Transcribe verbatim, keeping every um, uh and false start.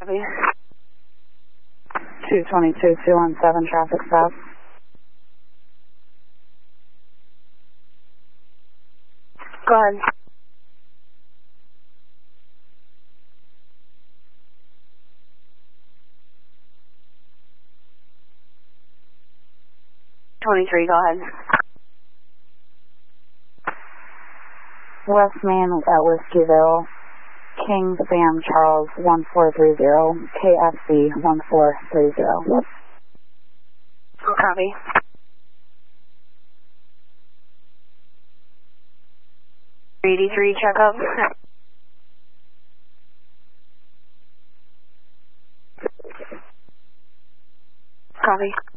Copy. two twenty-two, two one seven, traffic stop. Go ahead. twenty-three, go ahead. West Main at Whiskeyville, King Sam Charles one four three zero, K F C one four three zero. Copy. eighty-three, check up. Copy.